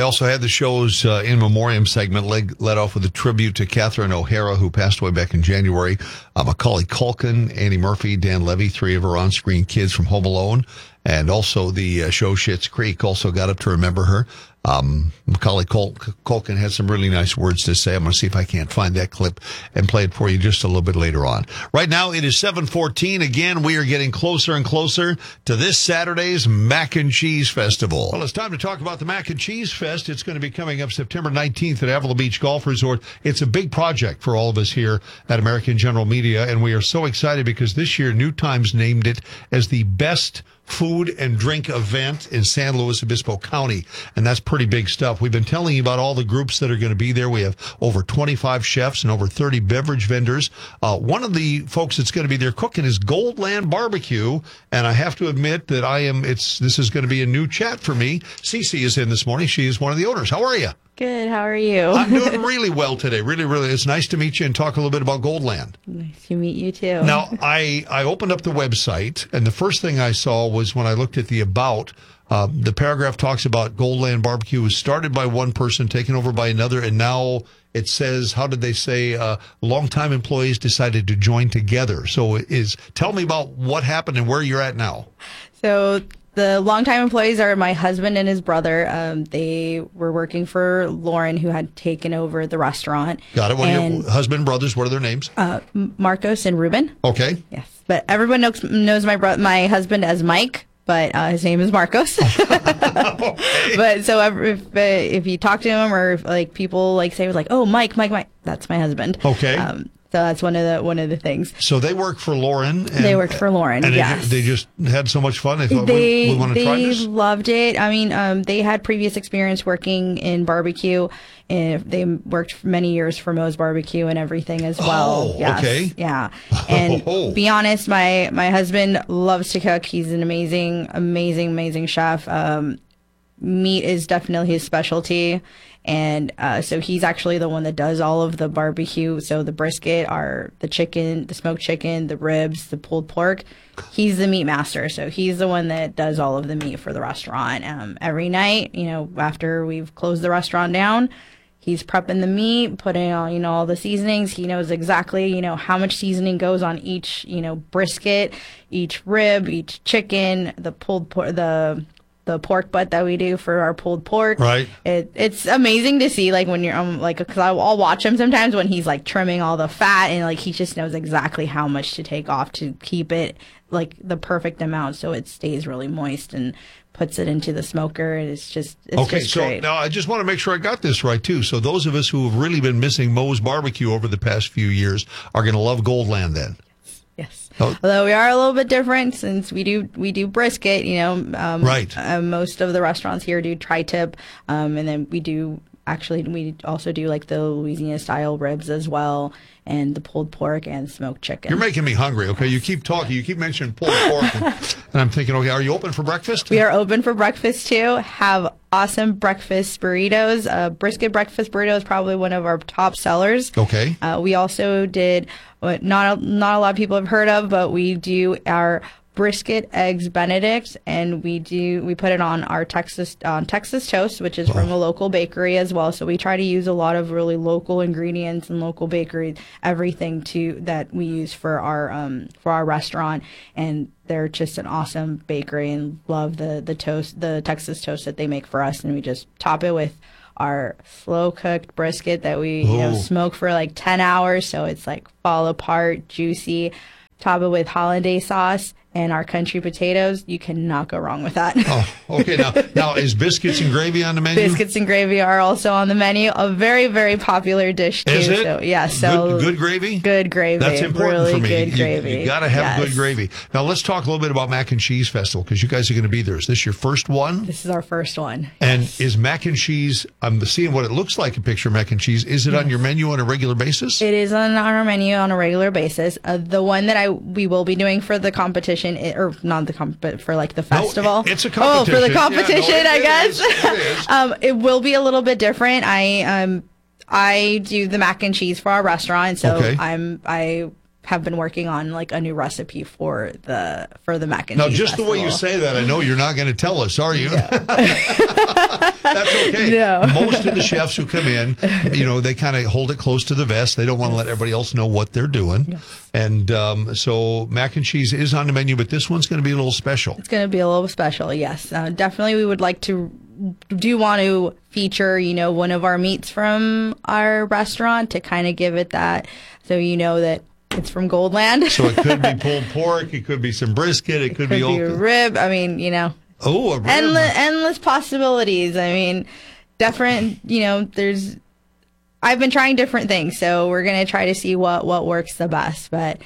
also had the show's in memoriam segment led off with a tribute to Catherine O'Hara, who passed away back in January. Macaulay Culkin, Annie Murphy, Dan Levy, three of her on-screen kids from Home Alone. And also the show Schitt's Creek also got up to remember her. Macaulay Culkin had some really nice words to say. I'm going to see if I can't find that clip and play it for you just a little bit later on. Right now, it is 7:14. Again, we are getting closer and closer to this Saturday's Mac and Cheese Festival. Well, it's time to talk about the Mac and Cheese Fest. It's going to be coming up September 19th at Avila Beach Golf Resort. It's a big project for all of us here at American General Media, and we are so excited because this year New Times named it as the best food and drink event in San Luis Obispo County, and that's pretty big stuff. We've been telling you about all the groups that are going to be there. We have over 25 chefs and over 30 beverage vendors. One of the folks that's going to be there cooking is Goldland Barbecue, and I have to admit that this is going to be a new chat for me. Cece is in this morning. She is one of the owners. How are you? Good. How are you? I'm doing really well today. Really, really. It's nice to meet you and talk a little bit about Goldland. Nice to meet you, too. Now, I opened up the website, and the first thing I saw was when I looked at the about, the paragraph talks about Goldland Barbecue was started by one person, taken over by another, and now it says, how did they say, longtime employees decided to join together. So tell me about what happened and where you're at now. So the longtime employees are my husband and his brother. They were working for Lauren, who had taken over the restaurant. Got it. What are your husband and brothers? What are their names? Marcos and Ruben. Okay. Yes. But everyone knows my husband as Mike, but his name is Marcos. Okay. But so if you talk to him or if, people say oh Mike, that's my husband. Okay. So that's one of the things. So they work for Lauren. They worked for Lauren, and yes. They just had so much fun. They thought, we want to try this? They loved it. I mean, they had previous experience working in barbecue, and they worked many years for Moe's Barbecue and everything as well. Oh, yes. Okay. Yeah. And be honest, my husband loves to cook. He's an amazing chef. Meat is definitely his specialty. And so he's actually the one that does all of the barbecue. So the brisket, the chicken, the smoked chicken, the ribs, the pulled pork. He's the meat master. So he's the one that does all of the meat for the restaurant. Every night, after we've closed the restaurant down, he's prepping the meat, putting on, all the seasonings. He knows exactly, how much seasoning goes on each, brisket, each rib, each chicken, the pulled pork, the pork butt that we do for our pulled pork. Right. It's amazing to see, when you're, because I'll watch him sometimes when he's, trimming all the fat, and, he just knows exactly how much to take off to keep it, the perfect amount so it stays really moist, and puts it into the smoker. And it's just okay, just so great. Now I just want to make sure I got this right, too. So those of us who have really been missing Moe's Barbecue over the past few years are going to love Goldland then. Yes. Although we are a little bit different since we do brisket, right. Most of the restaurants here do tri-tip, and then we also do the Louisiana style ribs as well, and the pulled pork and smoked chicken. You're making me hungry. Okay, you keep talking. You keep mentioning pulled pork, and I'm thinking, okay, are you open for breakfast? We are open for breakfast too. Have awesome breakfast burritos. Brisket breakfast burrito is probably one of our top sellers. Okay. We also did what not a lot of people have heard of, but we do our brisket eggs Benedict, and we put it on our Texas toast, which is from a local bakery as well. So we try to use a lot of really local ingredients and local bakery, everything that we use for our restaurant, and they're just an awesome bakery, and love the toast, the Texas toast that they make for us, and we just top it with our slow cooked brisket that we smoke for 10 hours, so it's fall apart, juicy. Top it with hollandaise sauce and our country potatoes. You cannot go wrong with that. Oh, okay. Now is biscuits and gravy on the menu? Biscuits and gravy are also on the menu. A very, very popular dish too. Is it? So, yeah. So good gravy. Good gravy. That's important really for me. Good gravy. You got to have good gravy. Now let's talk a little bit about Mac and Cheese Festival, because you guys are going to be there. Is this your first one? This is our first one. And is mac and cheese? I'm seeing what it looks like. A picture of mac and cheese. Is it on your menu on a regular basis? It is on our menu on a regular basis. The one that we will be doing for the competition, or not but for the festival. No, it's a competition. Oh, for the competition, yeah, no, I guess. It is. It will be a little bit different. I do the mac and cheese for our restaurant, so okay. I have been working on like a new recipe for the mac and now, cheese. Now, just festival. the way you say that, I know you're not going to tell us, are you? No. That's okay. No. Most of the chefs who come in, they kind of hold it close to the vest. They don't want to let everybody else know what they're doing. Yes. And so mac and cheese is on the menu, but this one's going to be a little special. It's going to be a little special, yes. Definitely we would like to want to feature, one of our meats from our restaurant to kind of give it that, so that it's from Goldland. So it could be pulled pork, it could be some brisket, it could be a rib. I mean, Oh, a rib. Endless possibilities. I mean, different, I've been trying different things, so we're going to try to see what works the best. But,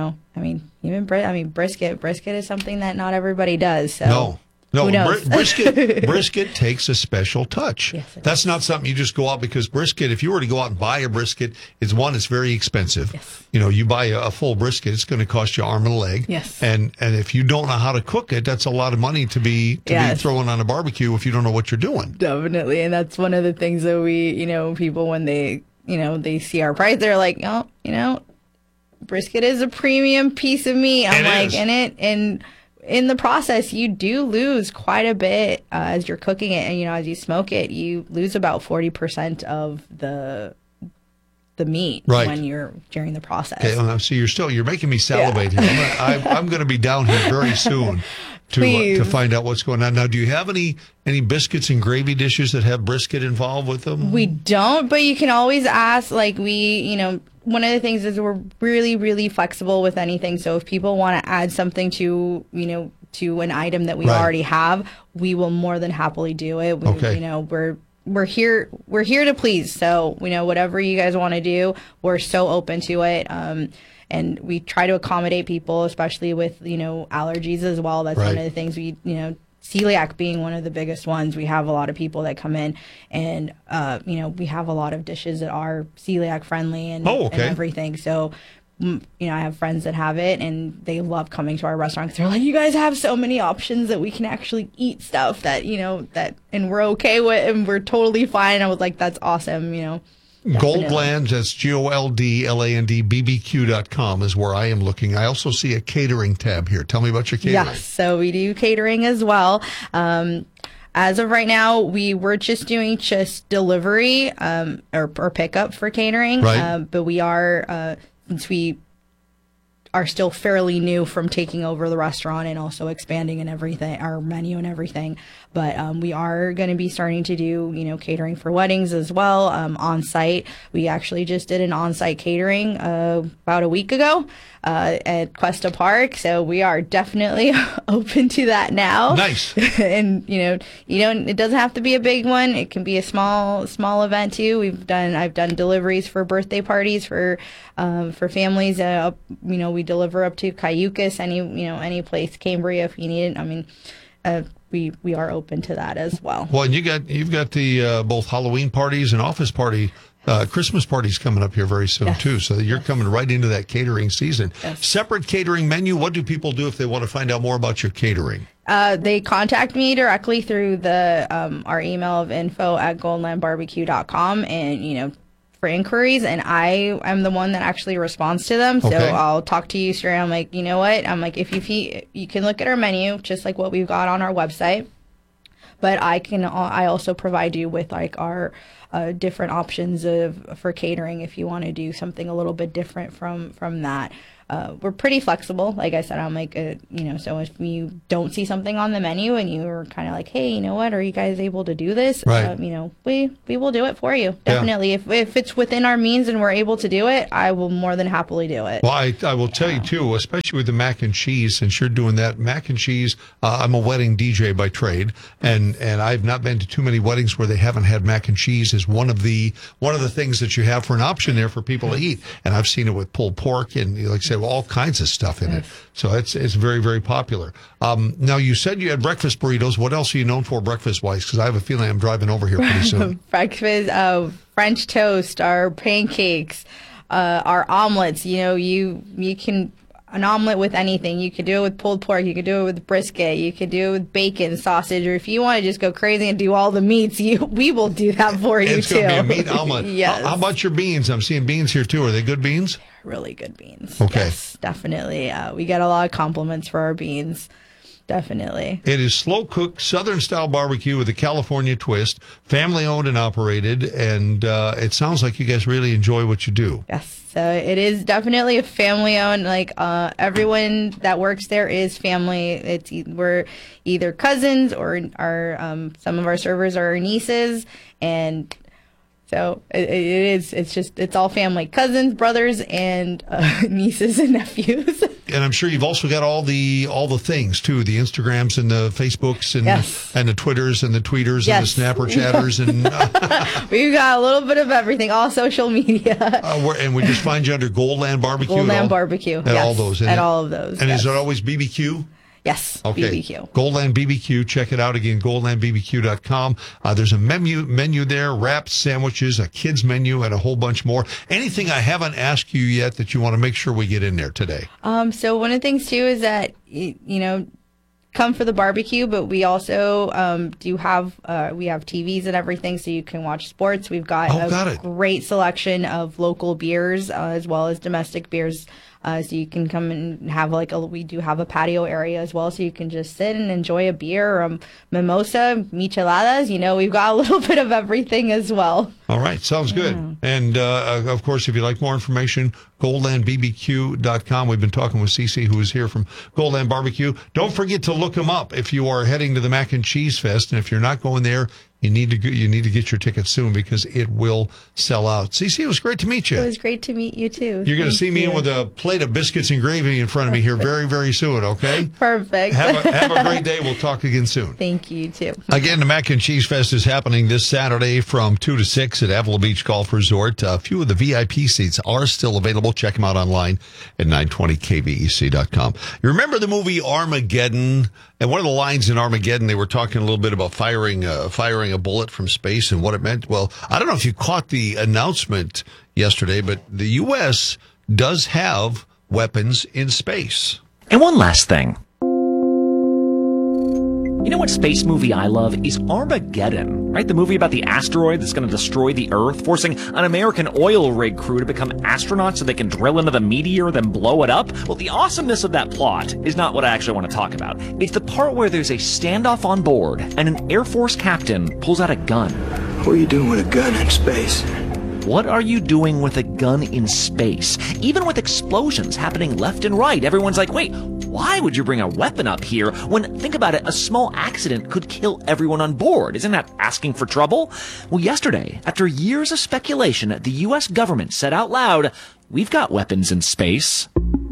brisket is something that not everybody does. So. No, who knows? brisket takes a special touch. Yes, that's not something you just go out, because brisket, if you were to go out and buy a brisket, it's very expensive. Yes. You buy a full brisket, it's going to cost you arm and a leg. Yes. And if you don't know how to cook it, that's a lot of money to be throwing on a barbecue if you don't know what you're doing. Definitely. And that's one of the things that we, people, when they, they see our price, they're like, oh, brisket is a premium piece of meat. I'm like, and in the process, you do lose quite a bit as you're cooking it, and as you smoke it, you lose about 40% of the meat when you're during the process. Okay, so you're making me salivate here. I'm going to be down here very soon to find out what's going on. Now, do you have any biscuits and gravy dishes that have brisket involved with them? We don't, but you can always ask. Like one of the things is we're really, really flexible with anything. So if people want to add something to, to an item that we already have, we will more than happily do it. We're here to please. So, whatever you guys want to do, we're so open to it. And we try to accommodate people, especially with, allergies as well. That's one of the things we, celiac being one of the biggest ones. We have a lot of people that come in and, we have a lot of dishes that are celiac friendly and everything. So, I have friends that have it and they love coming to our restaurant because they're like, you guys have so many options that we can actually eat stuff that, and we're okay with and we're totally fine. I was like, that's awesome, Goldland, that's GOLDLAND, BBQ.com is where I am looking. I also see a catering tab here. Tell me about your catering. Yes, so we do catering as well. As of right now, we're just doing delivery or pickup for catering. Right. But we are, since we are still fairly new from taking over the restaurant and also expanding and everything, our menu and everything. But we are going to be starting to do, catering for weddings as well, on site. We actually just did an on-site catering about a week ago at Cuesta Park. So we are definitely open to that now. Nice. And, it doesn't have to be a big one. It can be a small event too. I've done deliveries for birthday parties for families. We deliver up to Cayucas, any place, Cambria if you need it. I mean, we are open to that as well. Well, and you've got the both Halloween parties and office party, Christmas parties coming up here very soon too. So you're coming right into that catering season. Yes. Separate catering menu. What do people do if they want to find out more about your catering? They contact me directly through the our email of info@goldlandbarbecue.com, and for inquiries, and I am the one that actually responds to them. So I'll talk to you straight. I'm like, you know what? I'm like, if you can look at our menu, just like what we've got on our website, but I also provide you with like our different options for catering if you want to do something a little bit different from that. We're pretty flexible. Like I said, I'm like, so if you don't see something on the menu and you're kind of like, hey, you know what, are you guys able to do this? Right. We will do it for you. Definitely. Yeah. If it's within our means and we're able to do it, I will more than happily do it. Well, I will tell you too, especially with the mac and cheese, since you're doing that mac and cheese, I'm a wedding DJ by trade, and I've not been to too many weddings where they haven't had mac and cheese as one of the things that you have for an option there for people to eat. And I've seen it with pulled pork and, like I said, all kinds of stuff in it. So it's very, very popular. Now, you said you had breakfast burritos. What else are you known for breakfast-wise? Because I have a feeling I'm driving over here pretty soon. Breakfast, French toast, our pancakes, our omelets. You can an omelet with anything. You could do it with pulled pork. You could do it with brisket. You could do it with bacon, sausage. Or if you want to just go crazy and do all the meats, we will do that for you too. It's going to be a meat omelet. Yes. How about your beans? I'm seeing beans here too. Are they good beans? really good beans. Okay. Yes, definitely. We get a lot of compliments for our beans. Definitely. It is slow cooked Southern style barbecue with a California twist, family owned and operated, and it sounds like you guys really enjoy what you do. Yes. So it is definitely a family owned. Like everyone that works there is family. We're either cousins or some of our servers are our nieces, and so it's all family, cousins, brothers, and nieces and nephews. And I'm sure you've also got all the things too, the Instagrams and the Facebooks and yes. and the Twitters and the tweeters yes. and the snapper chatters and we've got a little bit of everything, all social media. And we just find you under Goldland Barbecue. Goldland Barbecue at all those. At all of those. And yes. is it always BBQ? Yes, okay. BBQ. Goldland BBQ. Check it out again, goldlandbbq.com. There's a menu there, wraps, sandwiches, a kids menu, and a whole bunch more. Anything I haven't asked you yet that you want to make sure we get in there today? So one of the things too is that, come for the barbecue, but we also do have we have TVs and everything, so you can watch sports. We've got a great selection of local beers as well as domestic beers. So you can come and have we do have a patio area as well, so you can just sit and enjoy a beer or a mimosa, micheladas. We've got a little bit of everything as well. All right, sounds good. Yeah. And of course, if you'd like more information, goldlandbbq.com. We've been talking with Cece, who is here from Goldland Barbecue. Don't forget to look them up if you are heading to the Mac and Cheese Fest, and if you're not going there, you need to get your ticket soon because it will sell out. Cece, it was great to meet you. It was great to meet you too. You're going to see me with a plate of biscuits and gravy in front of me here very, very soon, okay? Perfect. Have a great day. We'll talk again soon. Thank you, too. Again, the Mac and Cheese Fest is happening this Saturday from 2 to 6 at Avila Beach Golf Resort. A few of the VIP seats are still available. Check them out online at 920kvec.com. You remember the movie Armageddon? And one of the lines in Armageddon, they were talking a little bit about firing a bullet from space and what it meant. Well, I don't know if you caught the announcement yesterday, but the U.S. does have weapons in space. And one last thing. You know what space movie I love is Armageddon, right? The movie about the asteroid that's going to destroy the Earth, forcing an American oil rig crew to become astronauts so they can drill into the meteor, then blow it up. Well, the awesomeness of that plot is not what I actually want to talk about. It's the part where there's a standoff on board and an Air Force captain pulls out a gun. What are you doing with a gun in space? What are you doing with a gun in space? Even with explosions happening left and right, everyone's like, wait, why would you bring a weapon up here when, think about it, a small accident could kill everyone on board? Isn't that asking for trouble? Well, yesterday, after years of speculation, the U.S. government said out loud, we've got weapons in space.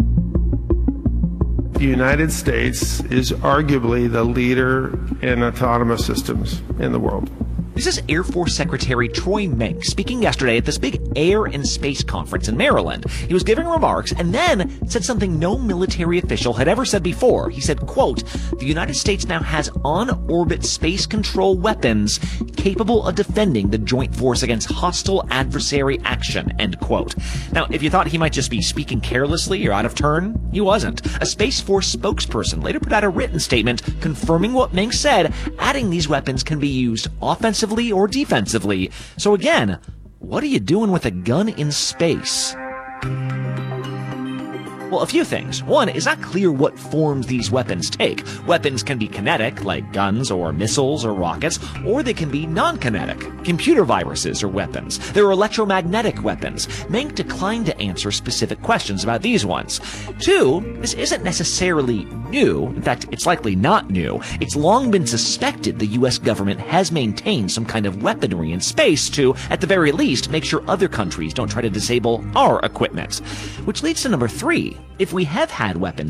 The United States is arguably the leader in autonomous systems in the world. This is Air Force Secretary Troy Menck speaking yesterday at this big Air and Space conference in Maryland. He was giving remarks and then said something no military official had ever said before. He said, quote, the United States now has on-orbit space control weapons capable of defending the joint force against hostile adversary action, end quote. Now, if you thought he might just be speaking carelessly or out of turn, he wasn't. A Space Force spokesperson later put out a written statement confirming what Menck said, adding these weapons can be used offensively or defensively. So again, what are you doing with a gun in space? Well, a few things. One, it's not clear what forms these weapons take. Weapons can be kinetic, like guns or missiles or rockets, or they can be non-kinetic. Computer viruses are weapons. There are electromagnetic weapons. Menck declined to answer specific questions about these ones. Two, this isn't necessarily new. In fact, it's likely not new. It's long been suspected the U.S. government has maintained some kind of weaponry in space to, at the very least, make sure other countries don't try to disable our equipment. Which leads to number three. If we have had weapons